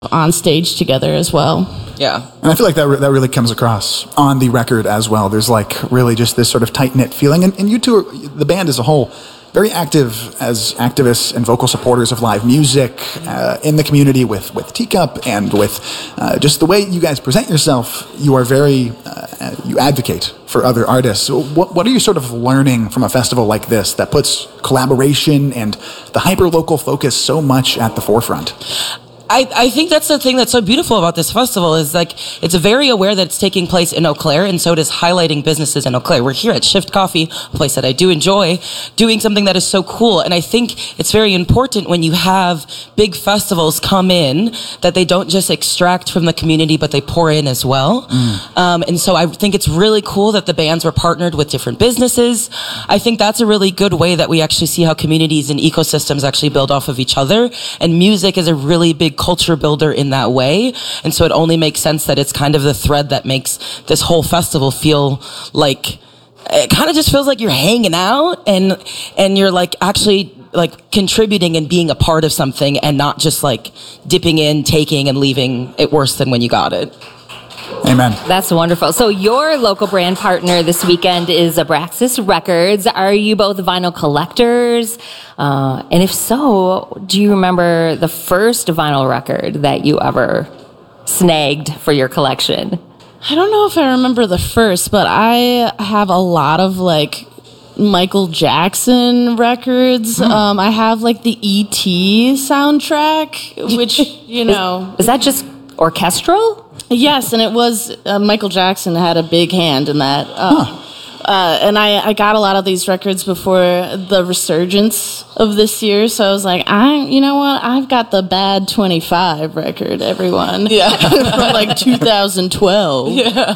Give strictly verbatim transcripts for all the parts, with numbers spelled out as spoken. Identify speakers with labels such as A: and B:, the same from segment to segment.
A: on stage together as well.
B: Yeah.
C: And I feel like that re- that really comes across on the record as well. There's like really just this sort of tight-knit feeling. And, and you two, are, the band as a whole, very active as activists and vocal supporters of live music uh, in the community with, with Teacup and with uh, just the way you guys present yourself. You are very, uh, you advocate for other artists. So what, what are you sort of learning from a festival like this that puts collaboration and the hyper-local focus so much at the forefront?
B: I, I think that's the thing that's so beautiful about this festival is like it's very aware that it's taking place in Eau Claire, and so it is highlighting businesses in Eau Claire. We're here at Shift Coffee, a place that I do enjoy, doing something that is so cool. And I think it's very important when you have big festivals come in that they don't just extract from the community, but they pour in as well. Mm. Um, and so I think it's really cool that the bands were partnered with different businesses. I think that's a really good way that we actually see how communities and ecosystems actually build off of each other. And music is a really big culture builder in that way. And so it only makes sense that it's kind of the thread that makes this whole festival feel like, it kind of just feels like you're hanging out and, and you're like actually like contributing and being a part of something and not just like dipping in, taking and leaving it worse than when you got it.
C: Amen.
D: That's wonderful. So your local brand partner this weekend is Abraxas Records. Are you both vinyl collectors? Uh, and if so, do you remember the first vinyl record that you ever snagged for your collection?
A: I don't know if I remember the first, but I have a lot of like Michael Jackson records. Mm. Um, I have like the E T soundtrack, which, you know.
D: Is, is that just orchestral?
A: Yes, and it was, uh, Michael Jackson had a big hand in that. Uh, huh. uh, and I, I got a lot of these records before the resurgence of this year, so I was like, I, you know what, I've got the Bad twenty-five record, everyone.
B: Yeah.
A: From like two thousand twelve.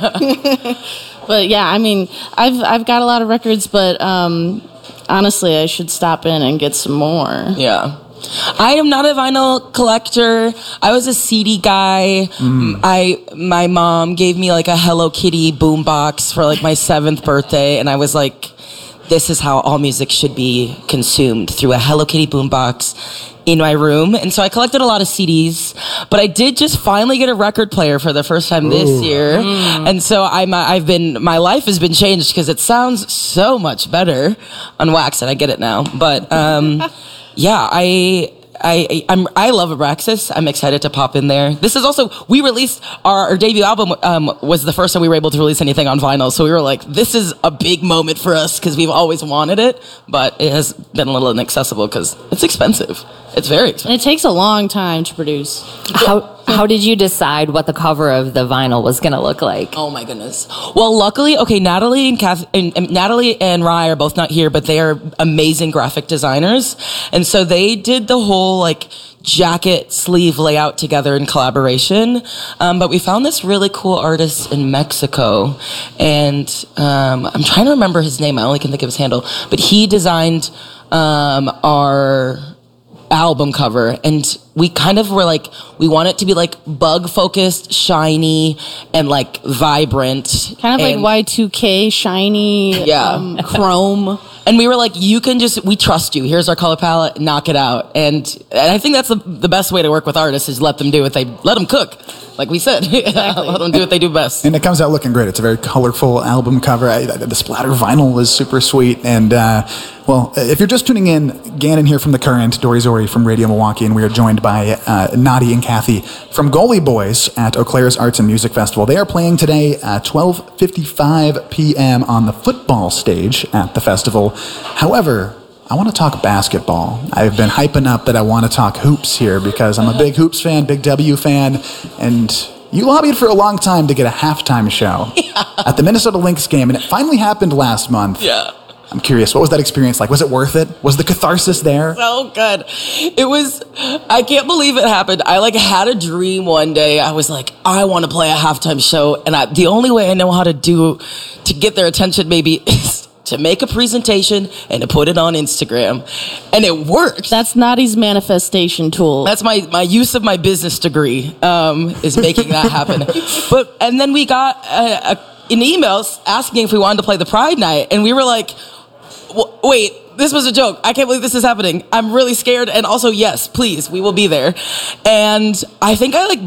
B: Yeah.
A: But yeah, I mean, I've, I've got a lot of records, but um, honestly, I should stop in and get some more.
B: Yeah. I am not a vinyl collector. I was a C D guy. Mm. I my mom gave me like a Hello Kitty boombox for like my seventh birthday, and I was like, "This is how all music should be consumed through a Hello Kitty boombox in my room." And so I collected a lot of C Ds, but I did just finally get a record player for the first time this Ooh. year, mm. and so I'm I've been my life has been changed because it sounds so much better on wax, and I get it now, but. Um, Yeah, I, I, I'm, I love Abraxas. I'm excited to pop in there. This is also, we released our, our debut album, um, was the first time we were able to release anything on vinyl. So we were like, this is a big moment for us because we've always wanted it, but it has been a little inaccessible because it's expensive. It's very expensive.
A: And it takes a long time to produce.
D: How, how did you decide what the cover of the vinyl was going to look like?
B: Oh my goodness. Well, luckily, okay, Natalie and Kath, and, and Natalie and Rye are both not here, but they are amazing graphic designers. And so they did the whole like jacket sleeve layout together in collaboration. Um, but we found this really cool artist in Mexico, and um, I'm trying to remember his name. I only can think of his handle, but he designed um, our album cover, and we kind of were like, we want it to be like bug focused, shiny, and like vibrant,
A: kind of
B: and,
A: like Y two K, shiny,
B: yeah.
A: um, chrome.
B: And we were like, you can just, we trust you. Here's our color palette, knock it out. And, and I think that's the, the best way to work with artists is let them do what they, let them cook. Like we said, exactly. Let them do what they do best.
C: And it comes out looking great. It's a very colorful album cover. I, the splatter vinyl is super sweet. And, uh, well, if you're just tuning in, Gannon here from The Current, Dory Zori from Radio Milwaukee, and we are joined by uh, Nadi and Kathy from Goalie Boys at Eau Claire's Arts and Music Festival. They are playing today at twelve fifty-five p.m. on the football stage at the festival. However, I want to talk basketball. I've been hyping up that I want to talk hoops here because I'm a big hoops fan, big W fan, and you lobbied for a long time to get a halftime show yeah. at the Minnesota Lynx game, and it finally happened last month.
B: Yeah.
C: I'm curious, what was that experience like? Was it worth it? Was the catharsis there?
B: So good. It was, I can't believe it happened. I like had a dream one day. I was like, I want to play a halftime show, and I, the only way I know how to do, to get their attention maybe is to make a presentation and to put it on Instagram. And it worked.
A: That's Nadi's manifestation tool.
B: That's my, my use of my business degree, um, is making that happen. But, and then we got a, a, an email asking if we wanted to play the Pride Night. And we were like, wait, this was a joke. I can't believe this is happening. I'm really scared. And also, yes, please, we will be there. And I think I like